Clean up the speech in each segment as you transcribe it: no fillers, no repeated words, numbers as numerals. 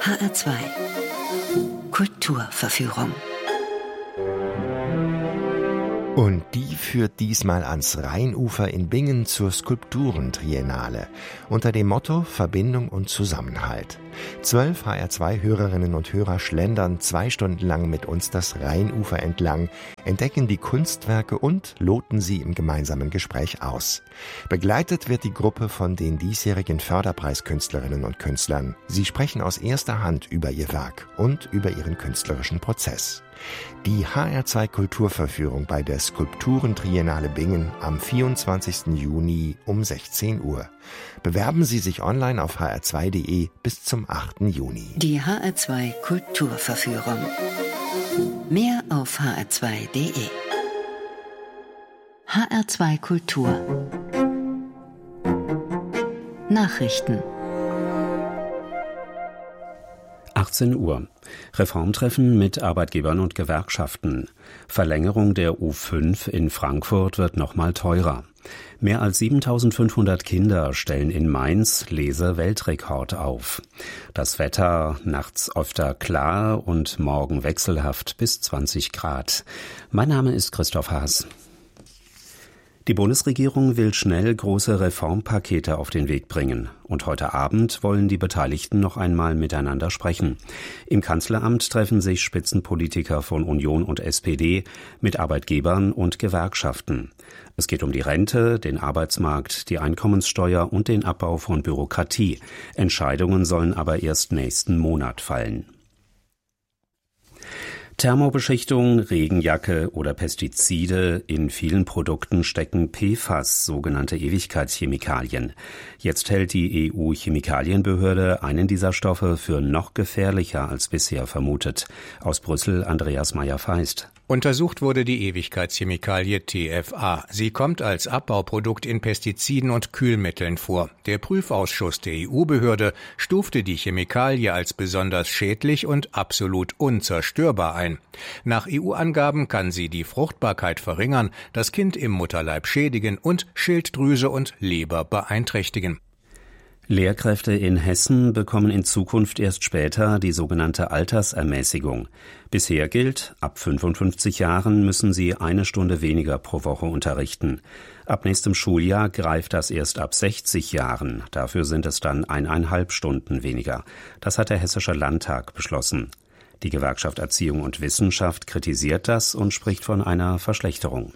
HR2 Kulturverführung. Und die führt diesmal ans Rheinufer in Bingen zur Skulpturentriennale unter dem Motto Verbindung und Zusammenhalt. 12 HR2-Hörerinnen und Hörer schlendern 2 Stunden lang mit uns das Rheinufer entlang, entdecken die Kunstwerke und loten sie im gemeinsamen Gespräch aus. Begleitet wird die Gruppe von den diesjährigen Förderpreiskünstlerinnen und Künstlern. Sie sprechen aus erster Hand über ihr Werk und über ihren künstlerischen Prozess. Die HR2 Kulturverführung bei der Skulpturentriennale Bingen am 24. Juni um 16 Uhr. Bewerben Sie sich online auf hr2.de bis zum 8. Juni. Die HR2 Kulturverführung. Mehr auf hr2.de. HR2 Kultur. Nachrichten. 18 Uhr. Reformtreffen mit Arbeitgebern und Gewerkschaften. Verlängerung der U5 in Frankfurt wird nochmal teurer. Mehr als 7.500 Kinder stellen in Mainz Lese-Weltrekord auf. Das Wetter nachts öfter klar und morgen wechselhaft bis 20 Grad. Mein Name ist Christoph Haas. Die Bundesregierung will schnell große Reformpakete auf den Weg bringen. Und heute Abend wollen die Beteiligten noch einmal miteinander sprechen. Im Kanzleramt treffen sich Spitzenpolitiker von Union und SPD mit Arbeitgebern und Gewerkschaften. Es geht um die Rente, den Arbeitsmarkt, die Einkommenssteuer und den Abbau von Bürokratie. Entscheidungen sollen aber erst nächsten Monat fallen. Thermobeschichtung, Regenjacke oder Pestizide, in vielen Produkten stecken PFAS, sogenannte Ewigkeitschemikalien. Jetzt hält die EU-Chemikalienbehörde einen dieser Stoffe für noch gefährlicher als bisher vermutet. Aus Brüssel Andreas Meyer-Feist. Untersucht wurde die Ewigkeitschemikalie TFA. Sie kommt als Abbauprodukt in Pestiziden und Kühlmitteln vor. Der Prüfausschuss der EU-Behörde stufte die Chemikalie als besonders schädlich und absolut unzerstörbar ein. Nach EU-Angaben kann sie die Fruchtbarkeit verringern, das Kind im Mutterleib schädigen und Schilddrüse und Leber beeinträchtigen. Lehrkräfte in Hessen bekommen in Zukunft erst später die sogenannte Altersermäßigung. Bisher gilt, ab 55 Jahren müssen sie 1 Stunde weniger pro Woche unterrichten. Ab nächstem Schuljahr greift das erst ab 60 Jahren. Dafür sind es dann 1,5 Stunden weniger. Das hat der Hessische Landtag beschlossen. Die Gewerkschaft Erziehung und Wissenschaft kritisiert das und spricht von einer Verschlechterung.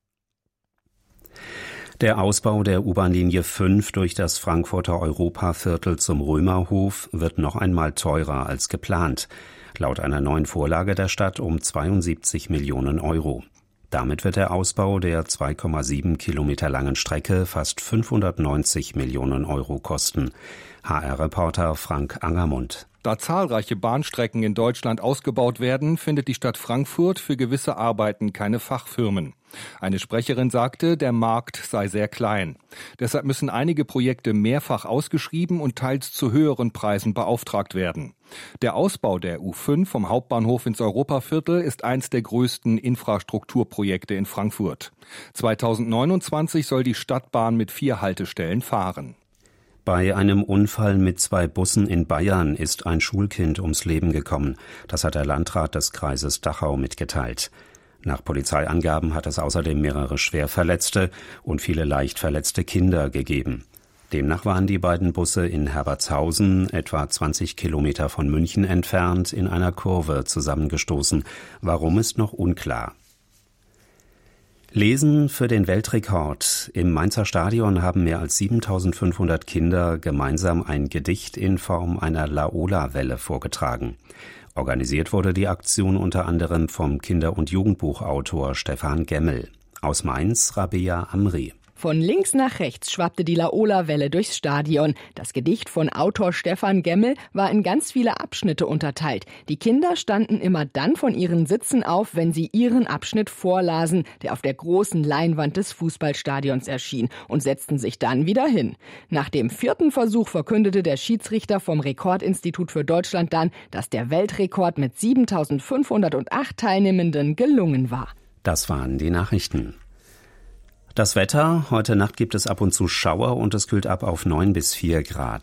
Der Ausbau der U-Bahn-Linie 5 durch das Frankfurter Europaviertel zum Römerhof wird noch einmal teurer als geplant. Laut einer neuen Vorlage der Stadt um 72 Millionen Euro. Damit wird der Ausbau der 2,7 Kilometer langen Strecke fast 590 Millionen Euro kosten. HR-Reporter Frank Angermund. Da zahlreiche Bahnstrecken in Deutschland ausgebaut werden, findet die Stadt Frankfurt für gewisse Arbeiten keine Fachfirmen. Eine Sprecherin sagte, der Markt sei sehr klein. Deshalb müssen einige Projekte mehrfach ausgeschrieben und teils zu höheren Preisen beauftragt werden. Der Ausbau der U5 vom Hauptbahnhof ins Europaviertel ist eins der größten Infrastrukturprojekte in Frankfurt. 2029 soll die Stadtbahn mit 4 Haltestellen fahren. Bei einem Unfall mit 2 Bussen in Bayern ist ein Schulkind ums Leben gekommen. Das hat der Landrat des Kreises Dachau mitgeteilt. Nach Polizeiangaben hat es außerdem mehrere Schwerverletzte und viele leicht verletzte Kinder gegeben. Demnach waren die beiden Busse in Herbertshausen, etwa 20 Kilometer von München entfernt, in einer Kurve zusammengestoßen. Warum ist noch unklar. Lesen für den Weltrekord. Im Mainzer Stadion haben mehr als 7.500 Kinder gemeinsam ein Gedicht in Form einer Laola-Welle vorgetragen. Organisiert wurde die Aktion unter anderem vom Kinder- und Jugendbuchautor Stefan Gemmel. Aus Mainz Rabea Amri. Von links nach rechts schwappte die Laola-Welle durchs Stadion. Das Gedicht von Autor Stefan Gemmel war in ganz viele Abschnitte unterteilt. Die Kinder standen immer dann von ihren Sitzen auf, wenn sie ihren Abschnitt vorlasen, der auf der großen Leinwand des Fußballstadions erschien, und setzten sich dann wieder hin. Nach dem 4. Versuch verkündete der Schiedsrichter vom Rekordinstitut für Deutschland dann, dass der Weltrekord mit 7.508 Teilnehmenden gelungen war. Das waren die Nachrichten. Das Wetter: Heute Nacht gibt es ab und zu Schauer und es kühlt ab auf 9 bis 4 Grad.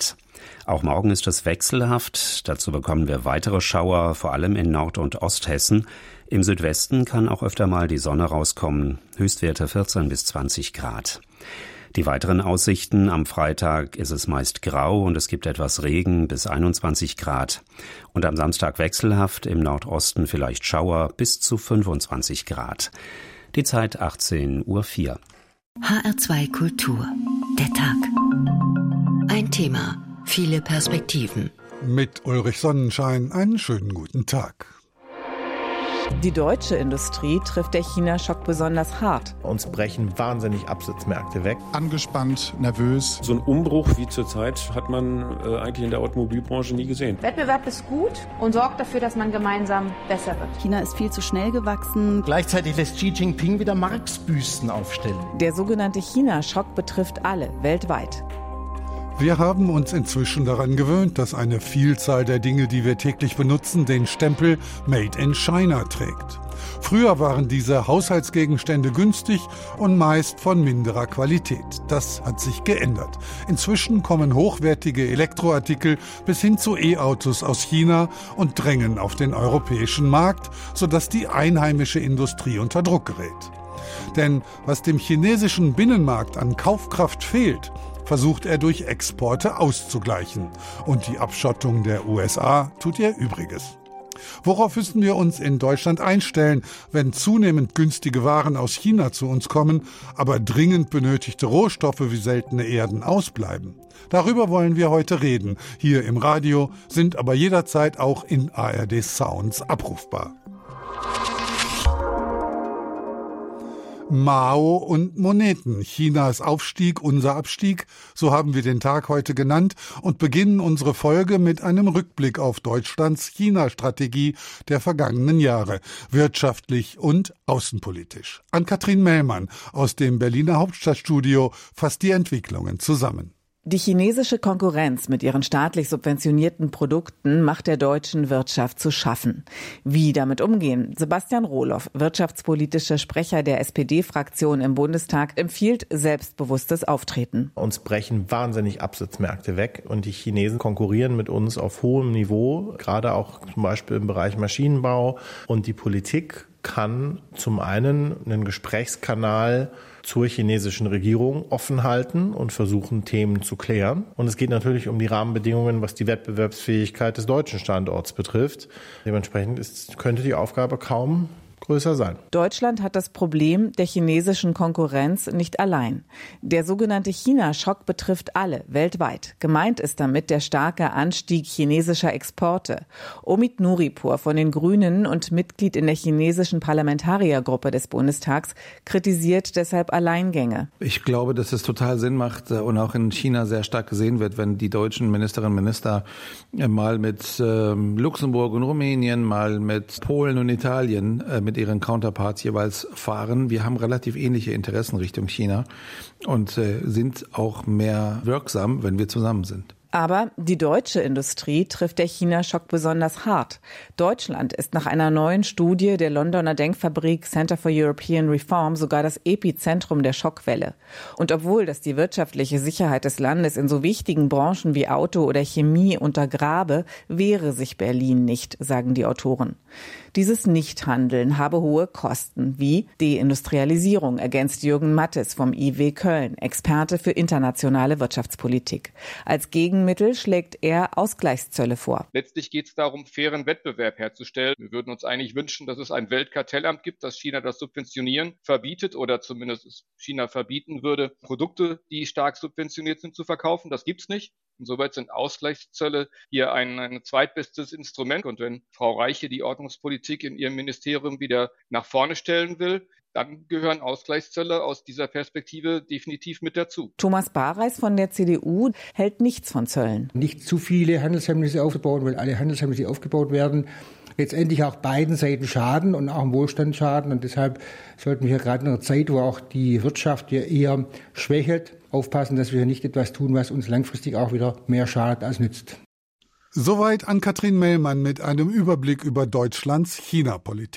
Auch morgen ist es wechselhaft. Dazu bekommen wir weitere Schauer, vor allem in Nord- und Osthessen. Im Südwesten kann auch öfter mal die Sonne rauskommen. Höchstwerte 14 bis 20 Grad. Die weiteren Aussichten: am Freitag ist es meist grau und es gibt etwas Regen bis 21 Grad. Und am Samstag wechselhaft, im Nordosten vielleicht Schauer bis zu 25 Grad. Die Zeit 18:04 Uhr. HR2 Kultur. Der Tag. Ein Thema, viele Perspektiven. Mit Ulrich Sonnenschein einen schönen guten Tag. Die deutsche Industrie trifft der China-Schock besonders hart. Uns brechen wahnsinnig Absatzmärkte weg. Angespannt, nervös. So ein Umbruch wie zurzeit hat man eigentlich in der Automobilbranche nie gesehen. Wettbewerb ist gut und sorgt dafür, dass man gemeinsam besser wird. China ist viel zu schnell gewachsen. Gleichzeitig lässt Xi Jinping wieder Marx-Büsten aufstellen. Der sogenannte China-Schock betrifft alle weltweit. Wir haben uns inzwischen daran gewöhnt, dass eine Vielzahl der Dinge, die wir täglich benutzen, den Stempel Made in China trägt. Früher waren diese Haushaltsgegenstände günstig und meist von minderer Qualität. Das hat sich geändert. Inzwischen kommen hochwertige Elektroartikel bis hin zu E-Autos aus China und drängen auf den europäischen Markt, sodass die einheimische Industrie unter Druck gerät. Denn was dem chinesischen Binnenmarkt an Kaufkraft fehlt, versucht er durch Exporte auszugleichen. Und die Abschottung der USA tut ihr Übriges. Worauf müssen wir uns in Deutschland einstellen, wenn zunehmend günstige Waren aus China zu uns kommen, aber dringend benötigte Rohstoffe wie seltene Erden ausbleiben? Darüber wollen wir heute reden. Hier im Radio, sind aber jederzeit auch in ARD Sounds abrufbar. Mao und Moneten. Chinas Aufstieg, unser Abstieg, so haben wir den Tag heute genannt und beginnen unsere Folge mit einem Rückblick auf Deutschlands China-Strategie der vergangenen Jahre, wirtschaftlich und außenpolitisch. Ann-Kathrin Mellmann aus dem Berliner Hauptstadtstudio fasst die Entwicklungen zusammen. Die chinesische Konkurrenz mit ihren staatlich subventionierten Produkten macht der deutschen Wirtschaft zu schaffen. Wie damit umgehen? Sebastian Rohloff, wirtschaftspolitischer Sprecher der SPD-Fraktion im Bundestag, empfiehlt selbstbewusstes Auftreten. Uns brechen wahnsinnig Absatzmärkte weg und die Chinesen konkurrieren mit uns auf hohem Niveau, gerade auch zum Beispiel im Bereich Maschinenbau. Und die Politik kann zum einen einen Gesprächskanal zur chinesischen Regierung offen halten und versuchen, Themen zu klären. Und es geht natürlich um die Rahmenbedingungen, was die Wettbewerbsfähigkeit des deutschen Standorts betrifft. Dementsprechend könnte die Aufgabe kaum größer sein. Deutschland hat das Problem der chinesischen Konkurrenz nicht allein. Der sogenannte China-Schock betrifft alle weltweit. Gemeint ist damit der starke Anstieg chinesischer Exporte. Omid Nuripur von den Grünen und Mitglied in der chinesischen Parlamentariergruppe des Bundestags kritisiert deshalb Alleingänge. Ich glaube, dass es total Sinn macht und auch in China sehr stark gesehen wird, wenn die deutschen Ministerinnen und Minister mal mit Luxemburg und Rumänien, mal mit Polen und Italien mit ihren Counterparts jeweils fahren. Wir haben relativ ähnliche Interessen Richtung China und sind auch mehr wirksam, wenn wir zusammen sind. Aber die deutsche Industrie trifft der China-Schock besonders hart. Deutschland ist nach einer neuen Studie der Londoner Denkfabrik Center for European Reform sogar das Epizentrum der Schockwelle. Und obwohl das die wirtschaftliche Sicherheit des Landes in so wichtigen Branchen wie Auto oder Chemie untergrabe, wehre sich Berlin nicht, sagen die Autoren. Dieses Nichthandeln habe hohe Kosten, wie Deindustrialisierung, ergänzt Jürgen Mattes vom IW Köln, Experte für internationale Wirtschaftspolitik. Als Gegenmittel schlägt er Ausgleichszölle vor. Letztlich geht es darum, fairen Wettbewerb herzustellen. Wir würden uns eigentlich wünschen, dass es ein Weltkartellamt gibt, das China das Subventionieren verbietet oder zumindest China verbieten würde, Produkte, die stark subventioniert sind, zu verkaufen. Das gibt's nicht. Insoweit sind Ausgleichszölle hier ein zweitbestes Instrument. Und wenn Frau Reiche die Ordnungspolitik in ihrem Ministerium wieder nach vorne stellen will, dann gehören Ausgleichszölle aus dieser Perspektive definitiv mit dazu. Thomas Bareis von der CDU hält nichts von Zöllen. Nicht zu viele Handelshemmnisse aufzubauen, weil alle Handelshemmnisse, die aufgebaut werden, letztendlich auch beiden Seiten schaden und auch im Wohlstand schaden. Und deshalb sollten wir gerade in einer Zeit, wo auch die Wirtschaft ja eher schwächelt, aufpassen, dass wir nicht etwas tun, was uns langfristig auch wieder mehr schadet als nützt. Soweit Ann-Kathrin Mellmann mit einem Überblick über Deutschlands China-Politik.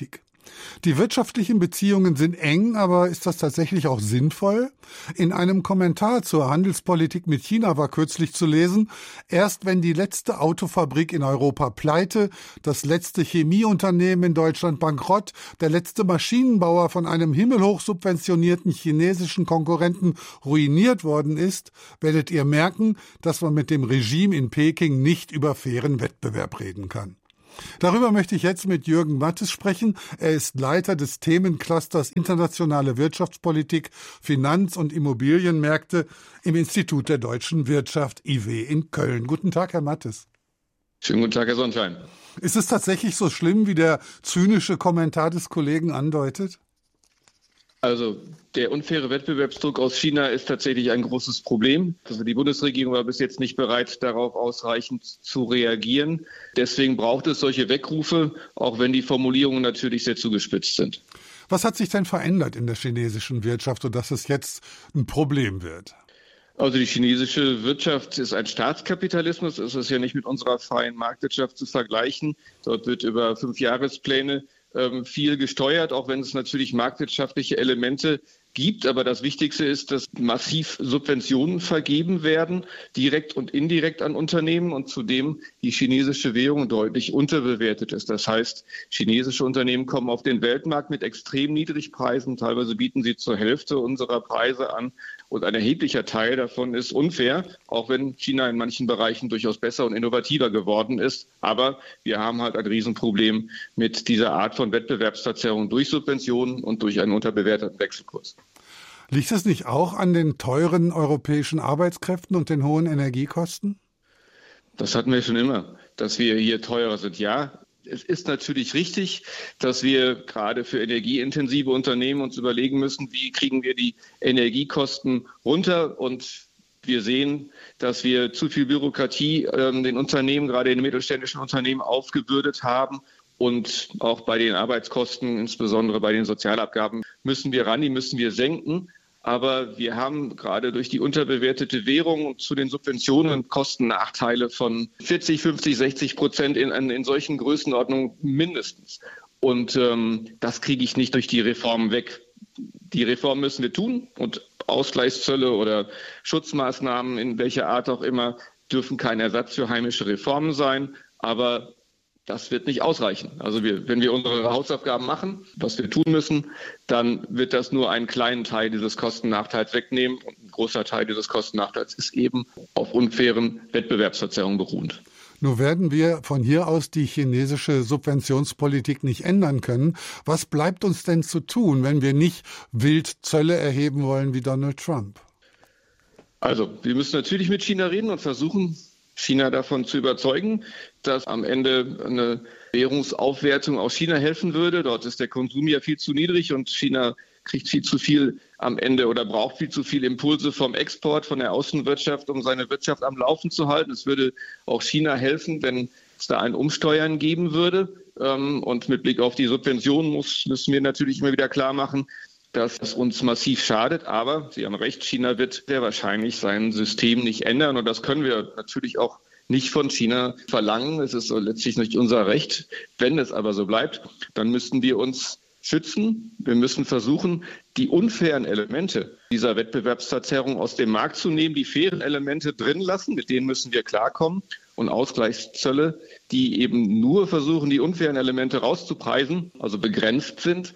Die wirtschaftlichen Beziehungen sind eng, aber ist das tatsächlich auch sinnvoll? In einem Kommentar zur Handelspolitik mit China war kürzlich zu lesen, erst wenn die letzte Autofabrik in Europa pleite, das letzte Chemieunternehmen in Deutschland bankrott, der letzte Maschinenbauer von einem himmelhoch subventionierten chinesischen Konkurrenten ruiniert worden ist, werdet ihr merken, dass man mit dem Regime in Peking nicht über fairen Wettbewerb reden kann. Darüber möchte ich jetzt mit Jürgen Mattes sprechen. Er ist Leiter des Themenclusters Internationale Wirtschaftspolitik, Finanz- und Immobilienmärkte im Institut der Deutschen Wirtschaft IW in Köln. Guten Tag, Herr Mattes. Schönen guten Tag, Herr Sonnenschein. Ist es tatsächlich so schlimm, wie der zynische Kommentar des Kollegen andeutet? Also der unfaire Wettbewerbsdruck aus China ist tatsächlich ein großes Problem. Also die Bundesregierung war bis jetzt nicht bereit, darauf ausreichend zu reagieren. Deswegen braucht es solche Weckrufe, auch wenn die Formulierungen natürlich sehr zugespitzt sind. Was hat sich denn verändert in der chinesischen Wirtschaft, sodass es jetzt ein Problem wird? Also die chinesische Wirtschaft ist ein Staatskapitalismus. Es ist ja nicht mit unserer freien Marktwirtschaft zu vergleichen. Dort wird über 5-Jahrespläne viel gesteuert, auch wenn es natürlich marktwirtschaftliche Elemente gibt. Aber das Wichtigste ist, dass massiv Subventionen vergeben werden, direkt und indirekt an Unternehmen und zudem die chinesische Währung deutlich unterbewertet ist. Das heißt, chinesische Unternehmen kommen auf den Weltmarkt mit extrem Niedrigpreisen. Teilweise bieten sie zur Hälfte unserer Preise an. Und ein erheblicher Teil davon ist unfair, auch wenn China in manchen Bereichen durchaus besser und innovativer geworden ist. Aber wir haben halt ein Riesenproblem mit dieser Art von Wettbewerbsverzerrung durch Subventionen und durch einen unterbewerteten Wechselkurs. Liegt das nicht auch an den teuren europäischen Arbeitskräften und den hohen Energiekosten? Das hatten wir schon immer, dass wir hier teurer sind. Ja, es ist natürlich richtig, dass wir gerade für energieintensive Unternehmen uns überlegen müssen, wie kriegen wir die Energiekosten runter. Und wir sehen, dass wir zu viel Bürokratie den Unternehmen, gerade den mittelständischen Unternehmen, aufgebürdet haben. Und auch bei den Arbeitskosten, insbesondere bei den Sozialabgaben, müssen wir ran, die müssen wir senken. Aber wir haben gerade durch die unterbewertete Währung zu den Subventionen Kostennachteile von 40, 50, 60% in solchen Größenordnungen mindestens. Und das kriege ich nicht durch die Reformen weg. Die Reform müssen wir tun und Ausgleichszölle oder Schutzmaßnahmen in welcher Art auch immer dürfen kein Ersatz für heimische Reformen sein. Aber das wird nicht ausreichen. Also wenn wir unsere Hausaufgaben machen, was wir tun müssen, dann wird das nur einen kleinen Teil dieses Kostennachteils wegnehmen. Und ein großer Teil dieses Kostennachteils ist eben auf unfairen Wettbewerbsverzerrungen beruhend. Nur werden wir von hier aus die chinesische Subventionspolitik nicht ändern können. Was bleibt uns denn zu tun, wenn wir nicht wild Zölle erheben wollen wie Donald Trump? Also wir müssen natürlich mit China reden und versuchen, China davon zu überzeugen, dass am Ende eine Währungsaufwertung aus China helfen würde. Dort ist der Konsum ja viel zu niedrig und China kriegt viel zu viel am Ende oder braucht viel zu viel Impulse vom Export, von der Außenwirtschaft, um seine Wirtschaft am Laufen zu halten. Es würde auch China helfen, wenn es da ein Umsteuern geben würde. Und mit Blick auf die Subventionen müssen wir natürlich immer wieder klar machen, dass es uns massiv schadet. Aber Sie haben recht, China wird sehr wahrscheinlich sein System nicht ändern. Und das können wir natürlich auch nicht von China verlangen. Es ist so letztlich nicht unser Recht. Wenn es aber so bleibt, dann müssten wir uns schützen. Wir müssen versuchen, die unfairen Elemente dieser Wettbewerbsverzerrung aus dem Markt zu nehmen, die fairen Elemente drin lassen, mit denen müssen wir klarkommen. Und Ausgleichszölle, die eben nur versuchen, die unfairen Elemente rauszupreisen, also begrenzt sind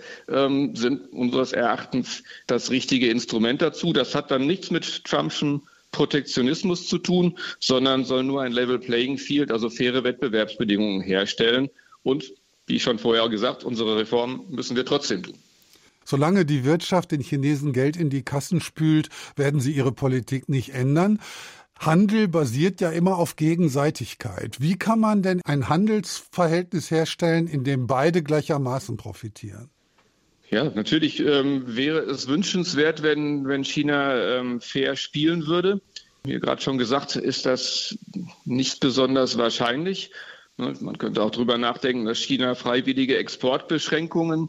unseres Erachtens das richtige Instrument dazu. Das hat dann nichts mit Trumpschen Protektionismus zu tun, sondern soll nur ein Level Playing Field, also faire Wettbewerbsbedingungen herstellen. Und wie schon vorher gesagt, unsere Reformen müssen wir trotzdem tun. Solange die Wirtschaft den Chinesen Geld in die Kassen spült, werden sie ihre Politik nicht ändern. Handel basiert ja immer auf Gegenseitigkeit. Wie kann man denn ein Handelsverhältnis herstellen, in dem beide gleichermaßen profitieren? Ja, natürlich wäre es wünschenswert, wenn China fair spielen würde. Wie gerade schon gesagt, ist das nicht besonders wahrscheinlich. Man könnte auch darüber nachdenken, dass China freiwillige Exportbeschränkungen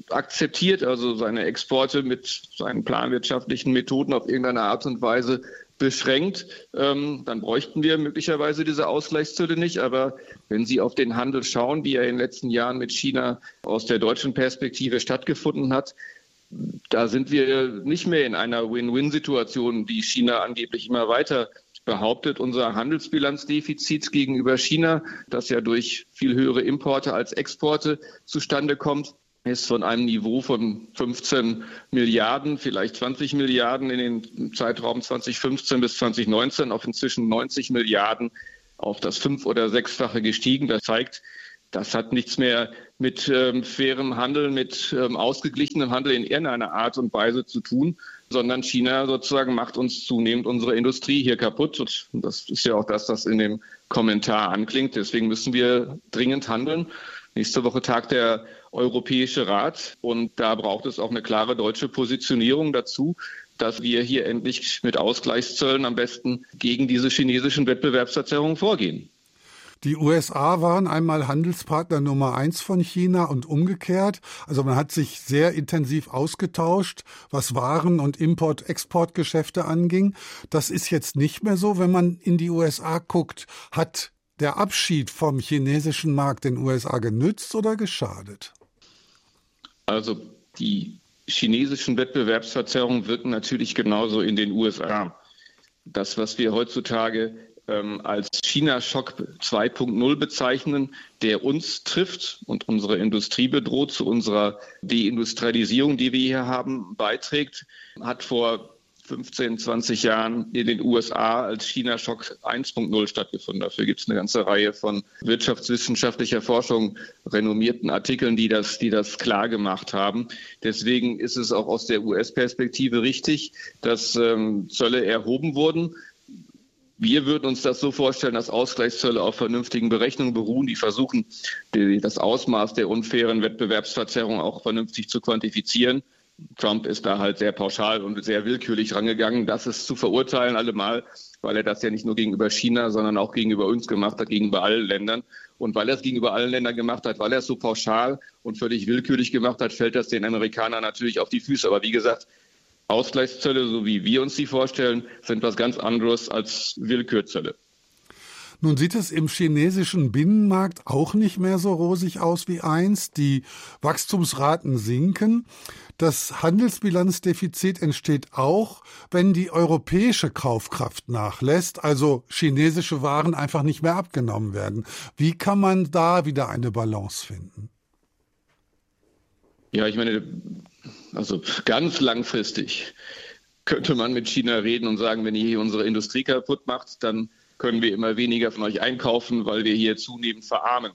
akzeptiert, also seine Exporte mit seinen planwirtschaftlichen Methoden auf irgendeine Art und Weise beschränkt, dann bräuchten wir möglicherweise diese Ausgleichszölle nicht. Aber wenn Sie auf den Handel schauen, wie er in den letzten Jahren mit China aus der deutschen Perspektive stattgefunden hat, da sind wir nicht mehr in einer Win-Win-Situation, die China angeblich immer weiter behauptet. Unser Handelsbilanzdefizit gegenüber China, das ja durch viel höhere Importe als Exporte zustande kommt, ist von einem Niveau von 15 Milliarden, vielleicht 20 Milliarden in den Zeitraum 2015 bis 2019 auf inzwischen 90 Milliarden auf das 5- oder 6-fache gestiegen. Das zeigt, das hat nichts mehr mit fairem Handel, mit ausgeglichenem Handel in irgendeiner Art und Weise zu tun, sondern China sozusagen macht uns zunehmend unsere Industrie hier kaputt. Und das ist ja auch das, was in dem Kommentar anklingt. Deswegen müssen wir dringend handeln. Nächste Woche tagt der Europäische Rat und da braucht es auch eine klare deutsche Positionierung dazu, dass wir hier endlich mit Ausgleichszöllen am besten gegen diese chinesischen Wettbewerbsverzerrungen vorgehen. Die USA waren einmal Handelspartner Nummer 1 von China und umgekehrt. Also man hat sich sehr intensiv ausgetauscht, was Waren- und Import-Export-Geschäfte anging. Das ist jetzt nicht mehr so, wenn man in die USA guckt. Hat der Abschied vom chinesischen Markt den USA genützt oder geschadet? Also die chinesischen Wettbewerbsverzerrungen wirken natürlich genauso in den USA. Das, was wir heutzutage als China-Schock 2.0 bezeichnen, der uns trifft und unsere Industrie bedroht, zu unserer Deindustrialisierung, die wir hier haben, beiträgt, hat vor 15, 20 Jahren in den USA als China-Schock 1.0 stattgefunden. Dafür gibt es eine ganze Reihe von wirtschaftswissenschaftlicher Forschung, renommierten Artikeln, die das klar gemacht haben. Deswegen ist es auch aus der US-Perspektive richtig, dass Zölle erhoben wurden. Wir würden uns das so vorstellen, dass Ausgleichszölle auf vernünftigen Berechnungen beruhen, die versuchen, das Ausmaß der unfairen Wettbewerbsverzerrung auch vernünftig zu quantifizieren. Trump ist da halt sehr pauschal und sehr willkürlich rangegangen. Das ist zu verurteilen allemal, weil er das ja nicht nur gegenüber China, sondern auch gegenüber uns gemacht hat, gegenüber allen Ländern. Und weil er es gegenüber allen Ländern gemacht hat, weil er es so pauschal und völlig willkürlich gemacht hat, fällt das den Amerikanern natürlich auf die Füße. Aber wie gesagt, Ausgleichszölle, so wie wir uns die vorstellen, sind was ganz anderes als Willkürzölle. Nun sieht es im chinesischen Binnenmarkt auch nicht mehr so rosig aus wie einst. Die Wachstumsraten sinken. Das Handelsbilanzdefizit entsteht auch, wenn die europäische Kaufkraft nachlässt, also chinesische Waren einfach nicht mehr abgenommen werden. Wie kann man da wieder eine Balance finden? Ja, ich meine, also ganz langfristig könnte man mit China reden und sagen, wenn ihr hier unsere Industrie kaputt macht, dann können wir immer weniger von euch einkaufen, weil wir hier zunehmend verarmen.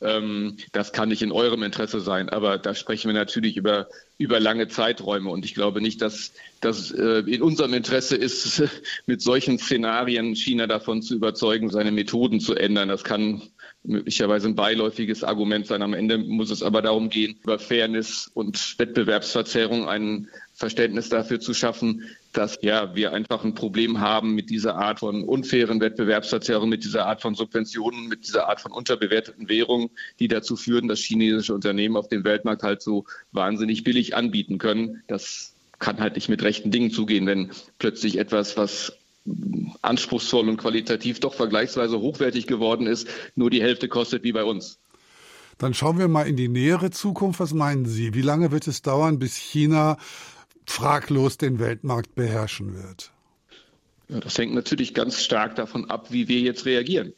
Das kann nicht in eurem Interesse sein, aber da sprechen wir natürlich über lange Zeiträume und ich glaube nicht, dass das in unserem Interesse ist, mit solchen Szenarien China davon zu überzeugen, seine Methoden zu ändern. Das kann möglicherweise ein beiläufiges Argument sein. Am Ende muss es aber darum gehen, über Fairness und Wettbewerbsverzerrung ein Verständnis dafür zu schaffen, dass wir einfach ein Problem haben mit dieser Art von unfairen Wettbewerbsverzerrung, mit dieser Art von Subventionen, mit dieser Art von unterbewerteten Währungen, die dazu führen, dass chinesische Unternehmen auf dem Weltmarkt halt so wahnsinnig billig anbieten können. Das kann halt nicht mit rechten Dingen zugehen, wenn plötzlich etwas, was anspruchsvoll und qualitativ doch vergleichsweise hochwertig geworden ist, nur die Hälfte kostet wie bei uns. Dann schauen wir mal in die nähere Zukunft. Was meinen Sie? Wie lange wird es dauern, bis China fraglos den Weltmarkt beherrschen wird? Ja, das hängt natürlich ganz stark davon ab, wie wir jetzt reagieren.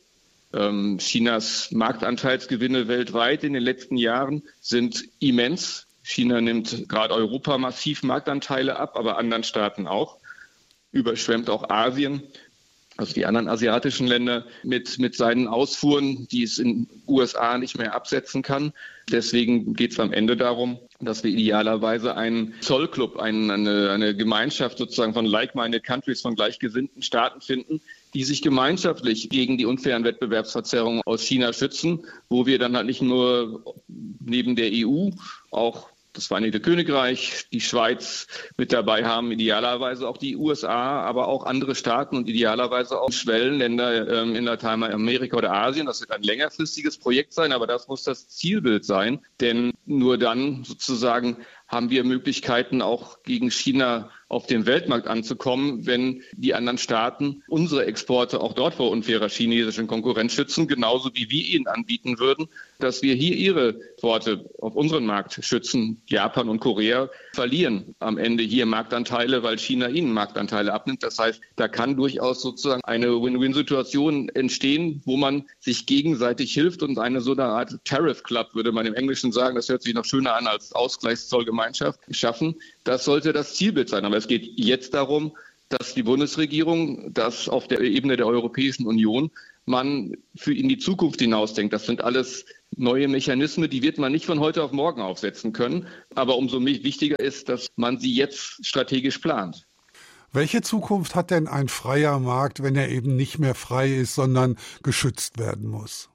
Chinas Marktanteilsgewinne weltweit in den letzten Jahren sind immens. China nimmt gerade Europa massiv Marktanteile ab, aber anderen Staaten auch. Überschwemmt auch Asien, also die anderen asiatischen Länder, mit seinen Ausfuhren, die es in den USA nicht mehr absetzen kann. Deswegen geht es am Ende darum, dass wir idealerweise einen Zollclub, eine Gemeinschaft sozusagen von like-minded countries, von gleichgesinnten Staaten finden, die sich gemeinschaftlich gegen die unfairen Wettbewerbsverzerrungen aus China schützen, wo wir dann halt nicht nur neben der EU auch das Vereinigte Königreich, die Schweiz mit dabei haben, idealerweise auch die USA, aber auch andere Staaten und idealerweise auch Schwellenländer in Lateinamerika oder Asien. Das wird ein längerfristiges Projekt sein, aber das muss das Zielbild sein, denn nur dann sozusagen haben wir Möglichkeiten, auch gegen China auf dem Weltmarkt anzukommen, wenn die anderen Staaten unsere Exporte auch dort vor unfairer chinesischen Konkurrenz schützen, genauso wie wir ihnen anbieten würden, dass wir hier ihre Exporte auf unseren Markt schützen. Japan und Korea verlieren am Ende hier Marktanteile, weil China ihnen Marktanteile abnimmt. Das heißt, da kann durchaus sozusagen eine Win-Win-Situation entstehen, wo man sich gegenseitig hilft und eine so eine Art Tariff Club, würde man im Englischen sagen, das hört sich noch schöner an als Ausgleichszollgemeinschaft, schaffen. Das sollte das Zielbild sein. Aber es geht jetzt darum, dass die Bundesregierung, dass auf der Ebene der Europäischen Union man für in die Zukunft hinausdenkt. Das sind alles neue Mechanismen, die wird man nicht von heute auf morgen aufsetzen können. Aber umso wichtiger ist, dass man sie jetzt strategisch plant. Welche Zukunft hat denn ein freier Markt, wenn er eben nicht mehr frei ist, sondern geschützt werden muss?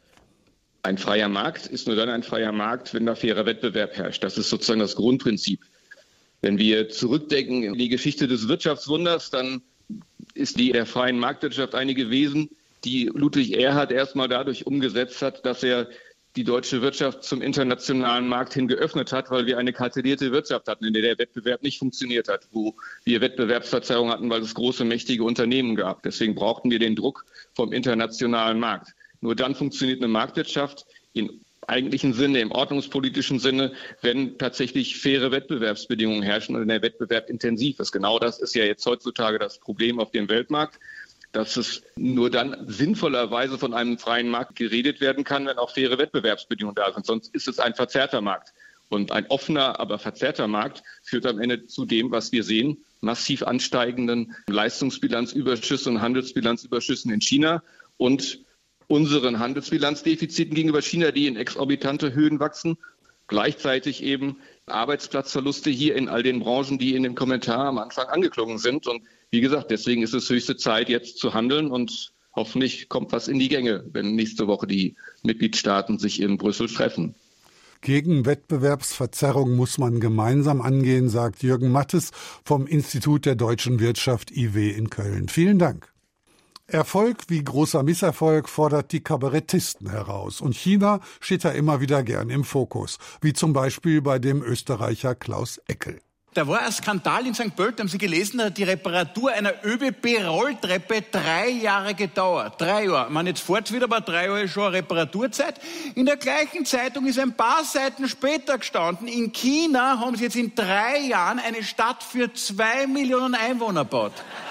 Ein freier Markt ist nur dann ein freier Markt, wenn da fairer Wettbewerb herrscht. Das ist sozusagen das Grundprinzip. Wenn wir zurückdenken in die Geschichte des Wirtschaftswunders, dann ist die der freien Marktwirtschaft eine gewesen, die Ludwig Erhard erstmal dadurch umgesetzt hat, dass er die deutsche Wirtschaft zum internationalen Markt hin geöffnet hat, weil wir eine kartellierte Wirtschaft hatten, in der der Wettbewerb nicht funktioniert hat, wo wir Wettbewerbsverzerrung hatten, weil es große, mächtige Unternehmen gab. Deswegen brauchten wir den Druck vom internationalen Markt. Nur dann funktioniert eine Marktwirtschaft im eigentlichen Sinne, im ordnungspolitischen Sinne, wenn tatsächlich faire Wettbewerbsbedingungen herrschen und der Wettbewerb intensiv ist. Genau das ist ja jetzt heutzutage das Problem auf dem Weltmarkt, dass es nur dann sinnvollerweise von einem freien Markt geredet werden kann, wenn auch faire Wettbewerbsbedingungen da sind. Sonst ist es ein verzerrter Markt. Und ein offener, aber verzerrter Markt führt am Ende zu dem, was wir sehen, massiv ansteigenden Leistungsbilanzüberschüssen und Handelsbilanzüberschüssen in China und unseren Handelsbilanzdefiziten gegenüber China, die in exorbitante Höhen wachsen. Gleichzeitig eben Arbeitsplatzverluste hier in all den Branchen, die in dem Kommentar am Anfang angeklungen sind. Und wie gesagt, deswegen ist es höchste Zeit, jetzt zu handeln und hoffentlich kommt was in die Gänge, wenn nächste Woche die Mitgliedstaaten sich in Brüssel treffen. Gegen Wettbewerbsverzerrung muss man gemeinsam angehen, sagt Jürgen Mattes vom Institut der deutschen Wirtschaft IW in Köln. Vielen Dank. Erfolg wie großer Misserfolg fordert die Kabarettisten heraus. Und China steht da immer wieder gern im Fokus, wie zum Beispiel bei dem Österreicher Klaus Eckel. Da war ein Skandal in St. Pölten, haben Sie gelesen, da hat die Reparatur einer ÖBB-Rolltreppe 3 Jahre gedauert. 3 Jahre. Man, jetzt fährt's wieder, aber 3 Jahre ist schon eine Reparaturzeit. In der gleichen Zeitung ist ein paar Seiten später gestanden, in China haben sie jetzt in 3 Jahren eine Stadt für 2 Millionen Einwohner gebaut.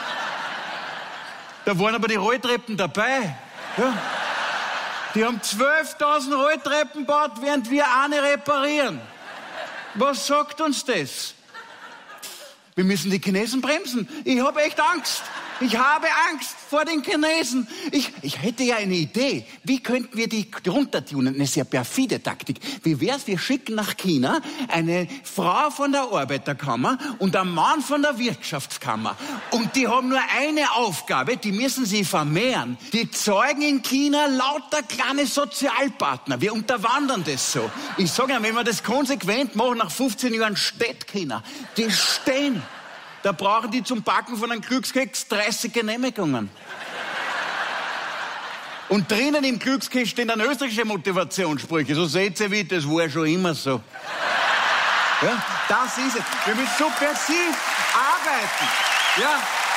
Da waren aber die Rolltreppen dabei. Ja. Die haben 12.000 Rolltreppen gebaut, während wir eine reparieren. Was sagt uns das? Wir müssen die Chinesen bremsen. Ich habe echt Angst. Ich habe Angst vor den Chinesen. Ich hätte ja eine Idee. Wie könnten wir die runtertunen? Eine sehr perfide Taktik. Wie wär's, wir schicken nach China eine Frau von der Arbeiterkammer und einen Mann von der Wirtschaftskammer. Und die haben nur eine Aufgabe, die müssen sie vermehren. Die zeugen in China lauter kleine Sozialpartner. Wir unterwandern das so. Ich sage Ihnen, wenn wir das konsequent machen, nach 15 Jahren steht China. Die stehen. Da brauchen die zum Backen von einem Glückskeks 30 Genehmigungen. Und drinnen im Glückskeks stehen dann österreichische Motivationssprüche. So seht ihr wie, das war schon immer so. Ja, das ist es. Wir müssen subversiv arbeiten. Ja.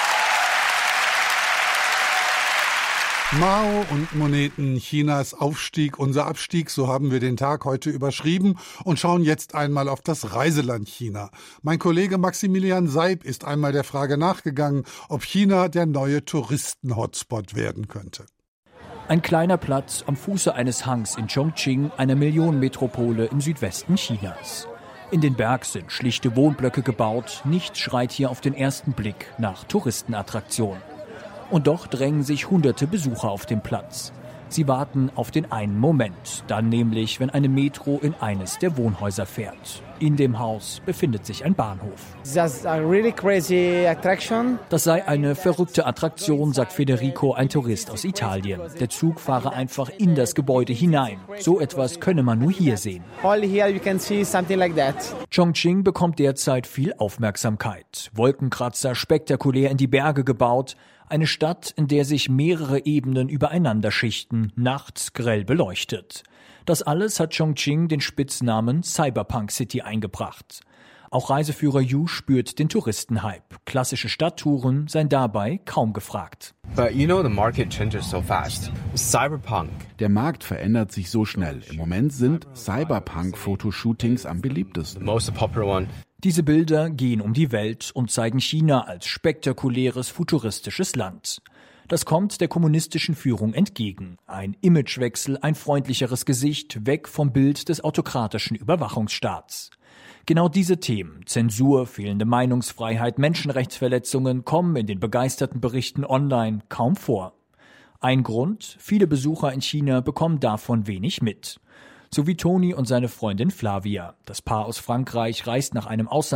Mao und Moneten, Chinas Aufstieg, unser Abstieg, so haben wir den Tag heute überschrieben und schauen jetzt einmal auf das Reiseland China. Mein Kollege Maximilian Seib ist einmal der Frage nachgegangen, ob China der neue Touristen-Hotspot werden könnte. Ein kleiner Platz am Fuße eines Hangs in Chongqing, einer Millionenmetropole im Südwesten Chinas. In den Berg sind schlichte Wohnblöcke gebaut, nichts schreit hier auf den ersten Blick nach Touristenattraktion. Und doch drängen sich hunderte Besucher auf den Platz. Sie warten auf den einen Moment, dann nämlich, wenn eine Metro in eines der Wohnhäuser fährt. In dem Haus befindet sich ein Bahnhof. Das sei eine verrückte Attraktion, sagt Federico, ein Tourist aus Italien. Der Zug fahre einfach in das Gebäude hinein. So etwas könne man nur hier sehen. Chongqing bekommt derzeit viel Aufmerksamkeit. Wolkenkratzer spektakulär in die Berge gebaut. Eine Stadt, in der sich mehrere Ebenen übereinander schichten, nachts grell beleuchtet. Das alles hat Chongqing den Spitznamen Cyberpunk City eingebracht. Auch Reiseführer Yu spürt den Touristenhype. Klassische Stadttouren seien dabei kaum gefragt. But you know the market changes so fast. Cyberpunk. Der Markt verändert sich so schnell. Im Moment sind Cyberpunk-Fotoshootings am beliebtesten. Most popular one. Diese Bilder gehen um die Welt und zeigen China als spektakuläres, futuristisches Land. Das kommt der kommunistischen Führung entgegen. Ein Imagewechsel, ein freundlicheres Gesicht, weg vom Bild des autokratischen Überwachungsstaats. Genau diese Themen, Zensur, fehlende Meinungsfreiheit, Menschenrechtsverletzungen, kommen in den begeisterten Berichten online kaum vor. Ein Grund, viele Besucher in China bekommen davon wenig mit. So wie Toni und seine Freundin Flavia. Das Paar aus Frankreich reist nach einem